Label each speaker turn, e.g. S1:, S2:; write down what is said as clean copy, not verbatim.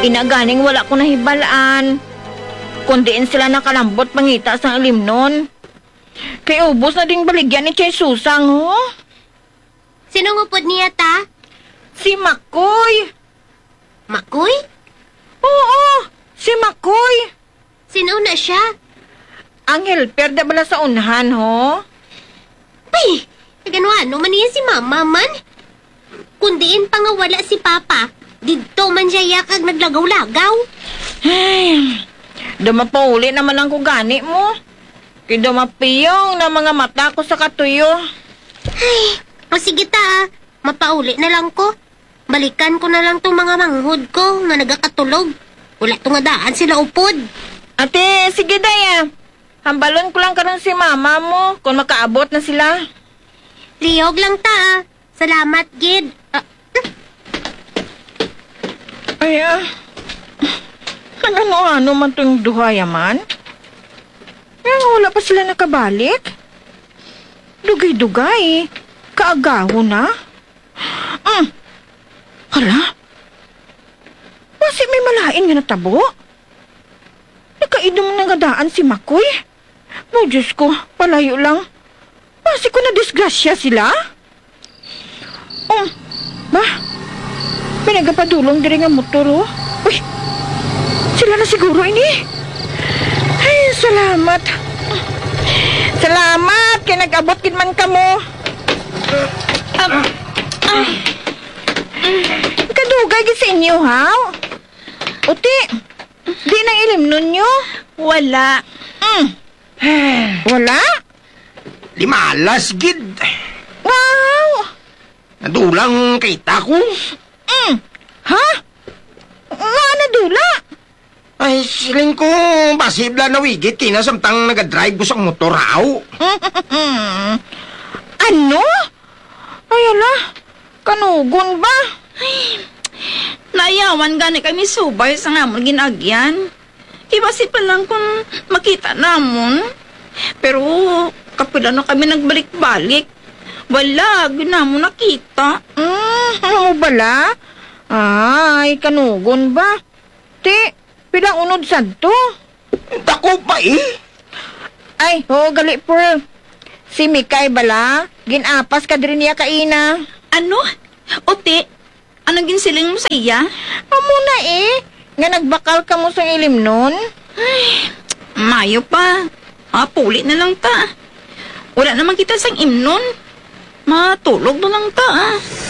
S1: Inaganing wala ko nahibalaan. Kundiin sila nakalambot pangita sa ilimnon. Kay ubos na ding baligyan ni Chay Susang, ho?
S2: Sino ngupod niya ta?
S1: Si Makoy.
S2: Makoy?
S1: Oo, si Makoy.
S2: Sino na siya?
S1: Ang helper da bala sa unahan, ho?
S2: Ay, nagano man niya si Mama man. Kundiin pa nga wala si Papa. Dito man siya yakag naglagaw-lagaw.
S1: Ay, dumapauli naman ang kugani mo. Kaya dumapiyong na mga mata ko sa katuyo.
S2: Ay, o sige ta, mapauli na lang ko. Balikan ko na lang tong mga manghod ko nga nagakatulog. Wala to nga daan sila upod.
S1: Ate, sige daya. Hambalon ko lang karon si mama mo kung makaabot na sila.
S2: Liyog lang ta. Salamat, Gid.
S1: Ay, ano man itong duhaya man? Nga wala pa sila nakabalik? Dugay-dugay. Kaagaho na. Hala? Basi may malain nga natabo? Nakaidom na nga daan si Makoy? No, Diyos ko, palayo lang. Basi ko na disgrasya sila? Ba? May nagapadulong diri nga motor, oh. Uy, sila na siguro ini. Ay, salamat. Salamat, kaya nag-abot kid man kamo. Kadugay gid sa inyo, ha? Uti, di na ilim nun nyo? Wala. Wala?
S3: Limalas, Gid.
S1: Wow!
S3: Nadulang kita ko.
S1: Ha? Nga nadula?
S3: Ay, siling ko, basibla na wigit kinasamtang nagadrive ko sa motor, raw.
S1: Ano? Ay, ala. Kanugon ba?
S4: Naayawan gani kami subay sa namon ginagyan. Ibasi pa lang kung makita namon. Pero kapila na kami nagbalik-balik. Wala, ginamon nakita.
S1: Ano bala? Ay, kanugon ba? Ti, pilang unod sadto?
S3: Dako pa eh.
S1: Ay, gali Pearl. Si Mikay bala, ginapas ka din niya kaina.
S4: Ano? Ote, anong ginsiling mo sa iya?
S1: Amo na nga nagbakal ka mo sa ilim nun.
S4: Mayo pa. Puli na lang ta. Wala naman kita sang imnon. Matulog na lang ta.